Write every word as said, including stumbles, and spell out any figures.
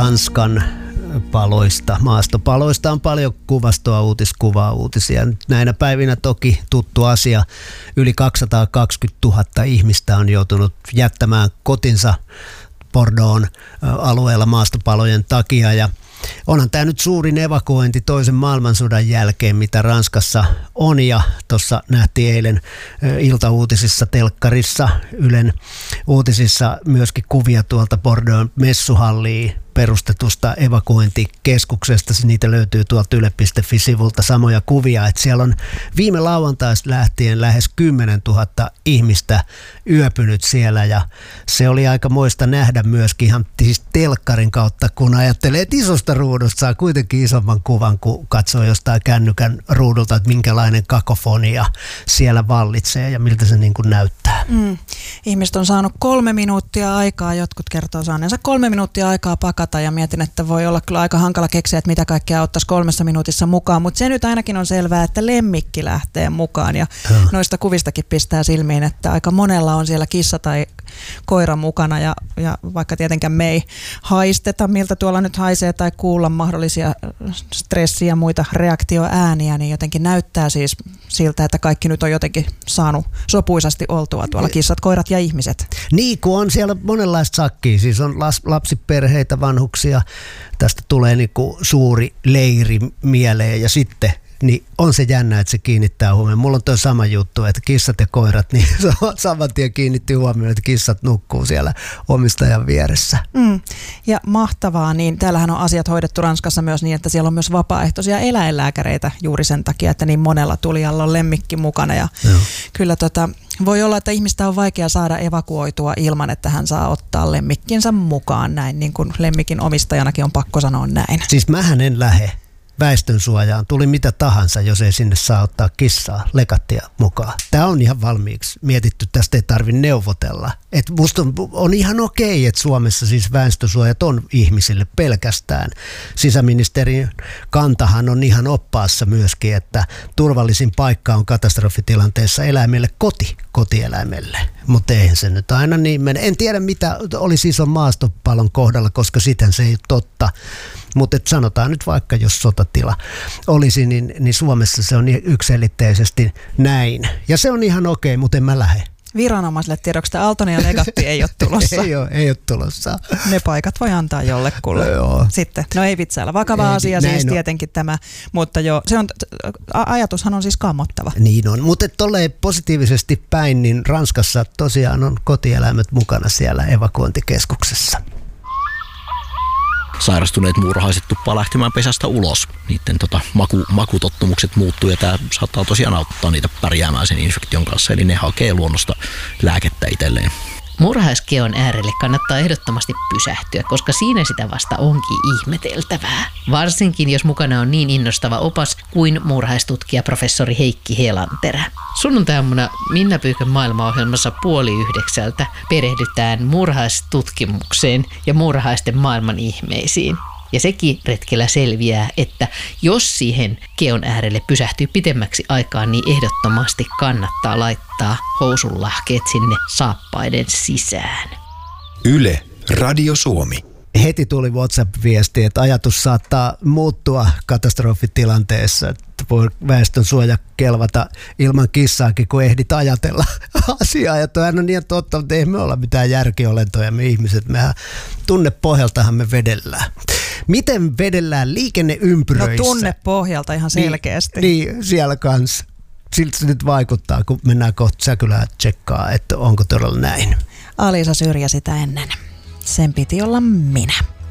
Ranskan paloista, maastopaloista on paljon kuvastoa, uutiskuvaa, uutisia. Näinä päivinä toki tuttu asia. Yli kaksisataakaksikymmentätuhatta ihmistä on joutunut jättämään kotinsa Bordeauxn alueella maastopalojen takia, ja onhan tämä nyt suurin evakuointi toisen maailmansodan jälkeen, mitä Ranskassa on, ja tuossa nähtiin eilen iltauutisissa, telkkarissa, Ylen uutisissa myöskin kuvia tuolta Bordeauxn messuhalliin perustetusta evakuointikeskuksesta. Niitä löytyy tuolta yle piste fi-sivulta samoja kuvia, että siellä on viime lauantaista lähtien lähes kymmenen tuhatta ihmistä yöpynyt siellä, ja se oli aika moista nähdä myöskin ihan siis telkkarin kautta, kun ajattelee, että isosta ruudusta saa kuitenkin isomman kuvan, kun katsoo jostain kännykän ruudulta, että minkälainen kakofonia siellä vallitsee ja miltä se niin kuin näyttää. Mm. Ihmiset on saanut kolme minuuttia aikaa, jotkut kertoo saaneensa kolme minuuttia aikaa pakata, ja mietin, että voi olla kyllä aika hankala keksiä, että mitä kaikkea ottaisi kolmessa minuutissa mukaan, mutta se nyt ainakin on selvää, että lemmikki lähtee mukaan, ja ja. noista kuvistakin pistää silmiin, että aika monella on siellä kissa tai koira mukana, ja, ja vaikka tietenkään me ei haisteta, miltä tuolla nyt haisee, tai kuulla mahdollisia stressiä ja muita reaktioääniä, niin jotenkin näyttää siis siltä, että kaikki nyt on jotenkin saanut sopuisasti oltua tuolla kissat, koirat ja ihmiset. Niin, kun on siellä monenlaista sakkia, siis on lapsiperheitä, vanhuksia, tästä tulee niinku suuri leiri mieleen, ja sitten niin on se jännä, että se kiinnittää huomioon. Mulla on tuo sama juttu, että kissat ja koirat, niin saman tien kiinnitti huomioon, että kissat nukkuu siellä omistajan vieressä. Mm. Ja mahtavaa, niin täällähän on asiat hoidettu Ranskassa myös niin, että siellä on myös vapaaehtoisia eläinlääkäreitä juuri sen takia, että niin monella tulijalla on lemmikki mukana. Ja Joo. kyllä tota, voi olla, että ihmistä on vaikea saada evakuoitua ilman, että hän saa ottaa lemmikkinsä mukaan näin, niin kuin lemmikin omistajanakin on pakko sanoa näin. Siis mähän en lähe väestönsuojaan, tuli mitä tahansa, jos ei sinne saa ottaa kissaa, lekattia mukaan. Tämä on ihan valmiiksi mietitty, tästä ei tarvitse neuvotella. Et musta on, on ihan okei, että Suomessa siis väestönsuojat on ihmisille pelkästään. Sisäministerin kantahan on ihan oppaassa myöskin, että turvallisin paikka on katastrofitilanteessa eläimelle koti, kotieläimelle. Mutta eihän se nyt aina niin mene. En tiedä, mitä olisi ison maastopalon kohdalla, koska sitten se ei ole totta. Mutta sanotaan nyt vaikka, jos sotatila olisi, niin, niin Suomessa se on yksiselitteisesti näin. Ja se on ihan okei, mutta en mä lähde. Viranomaisille tiedoksi, että Aaltonen ja Legatti ei ole tulossa. ei, ole, ei ole tulossa. Ne paikat voi antaa jollekulle. Joo. Sitten, no ei vitsailla. Vakava ei, asia siis no. tietenkin tämä, mutta joo, se on, ajatushan on siis kammottava. Niin on, mutta tolleen positiivisesti päin, niin Ranskassa tosiaan on kotieläimet mukana siellä evakuointikeskuksessa. Sairastuneet muurahaiset tuppaa lähtemään pesästä ulos. Niiden tota, maku, makutottumukset muuttuu, ja tämä saattaa tosiaan auttaa niitä pärjäämään sen infektion kanssa. Eli ne hakee luonnosta lääkettä itselleen. Muurahaiskeon äärelle kannattaa ehdottomasti pysähtyä, koska siinä sitä vasta onkin ihmeteltävää. Varsinkin jos mukana on niin innostava opas kuin muurahaistutkija professori Heikki Helanterä. Sunnuntaina Minna Pyykön maailmaohjelmassa puoli yhdeksältä perehdytään muurahaistutkimukseen ja muurahaisten maailman ihmeisiin. Ja sekin retkellä selviää, että jos siihen keon äärelle pysähtyy pitemmäksi aikaa, niin ehdottomasti kannattaa laittaa housunlahkeet sinne saappaiden sisään. Yle, Radio Suomi. Heti tuli WhatsApp-viesti, että ajatus saattaa muuttua katastrofitilanteessa, että voi väestön suoja kelvata ilman kissaakin, kun ehdit ajatella asiaa. Ja toihan on niin totta, mutta ei me olla mitään järkiolentoja, me ihmiset. Mehän tunnepohjaltahan me vedellään. Miten vedellään liikenneympyröissä? No tunnepohjalta ihan selkeästi. Niin, niin siellä kanssa. Siltä se nyt vaikuttaa, kun mennään kohta Säkylään tsekkaa, että onko todella näin. Alisa Syrjä sitä ennen. Sen piti olla minä.